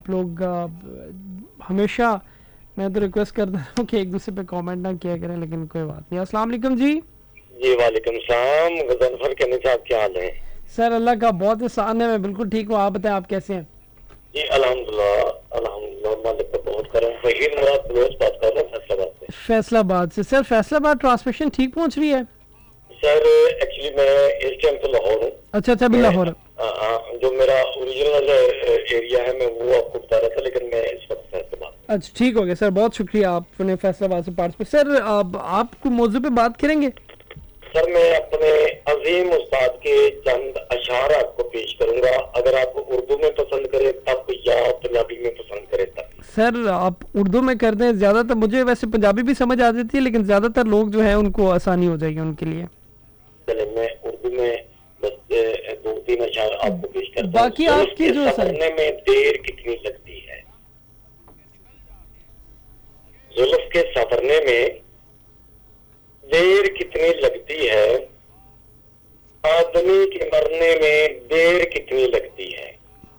आप लोग हमेशा, मैं तो रिक्वेस्ट करता हूँ कि एक दूसरे पे कमेंट ना किया करें, लेकिन कोई बात नहीं। अस्सलाम वालेकुम जी। जी वालेकुम सलाम। गजनफर कहने साहब क्या हाल है? सर अल्लाह का बहुत एहसान है, मैं बिल्कुल ठीक हूँ। आप बताएं आप कैसे हैं? जी अल्हम्दुलिल्लाह अल्हम्दुलिल्लाह, मालिक का बहुत करम। फहीद मुराद बलोच बात कर रहा हूँ फैसलाबाद से। फैसलाबाद से। सर फैसलाबाद ट्रांसमिशन ठीक पहुँच रही है? सर एक्चुअली मैं इस टाइम तो लाहौर हूँ। अच्छा अच्छा, अभी मैं लाहौर। जो मेरा ओरिजिनल एरिया है मैं वो आपको बता रहा था, लेकिन मैं इस वक्त फैसलाबाद में। अच्छा ठीक हो गया सर, बहुत शुक्रिया आपने फैसलाबाद से पार्टिसिपेट। सर अब आप मौजू पे बात करेंगे? सर मैं अपने अजीम उस्ताद के चंद अशार आपको पेश करूंगा, अगर आपको उर्दू में पसंद करे तब या पंजाबी में पसंद करे तब। सर आप उर्दू में कर दें ज़्यादातर, मुझे वैसे पंजाबी भी समझ आ जाती है, लेकिन ज़्यादातर लोग जो है उनको आसानी हो जाएगी उनके लिए। चले मैं उर्दू में बस दो तीन अशार आपको पेश करता हूँ। बाकी आपके जो सफरने में देर कितनी लगती है? जुल्फ के सफरने में देर कितनी लगती है, आदमी के मरने में देर कितनी लगती है।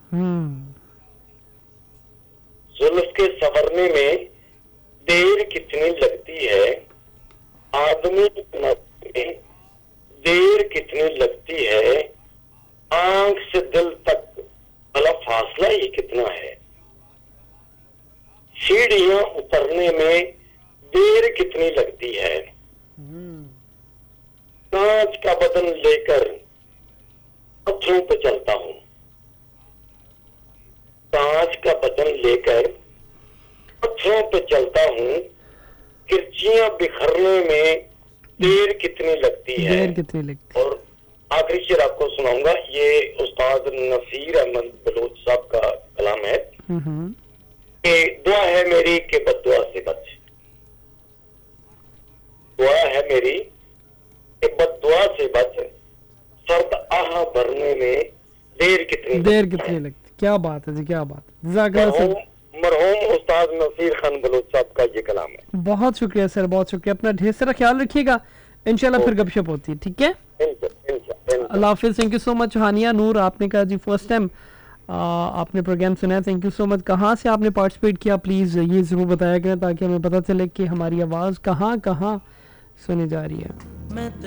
जुल्फ के सफरने में देर कितनी लगती है, आदमी के मरने में देर कितनी लगती है, आंख से दिल तक भला फासला ये कितना है, सीढ़ियां उतरने में देर कितनी लगती है, कांच का बदन लेकर पत्थरों पे चलता हूं, कांच का बदन लेकर पत्थरों पे चलता हूं, किरचियां बिखरने में देर कितनी लगती है। देर कितनी लगती। और आखिरी शेर आपको सुनाऊंगा, ये उस्ताद नसीर अहमद बलोच साहब का कलाम है कि दुआ है मेरी कि बद्दुआ से बच, दुआ है मेरी कि बद्दुआ से बच, सर्द आह भरने में देर कितनी लगती। क्या बात है जी, क्या बात है। जज़ाकल्लाह सर। मरहूम उस्ताद नसीर खान बलोच साहब का ये कलाम है। बहुत शुक्रिया सर, बहुत शुक्रिया। अपना ढेर सारा ख्याल रखिएगा, इंशाल्लाह फिर गपशप होती है, ठीक है? अल्लाह हाफिज़। Thank you so much. हानिया नूर, आपने कहा जी फर्स्ट टाइम आपने प्रोग्राम सुना है, थैंक यू सो मच। कहाँ से आपने पार्टिसिपेट किया प्लीज़ ये ज़रूर बताया करें, ताकि हमें पता चले कि हमारी आवाज़ कहाँ कहाँ सुनी जा रही है।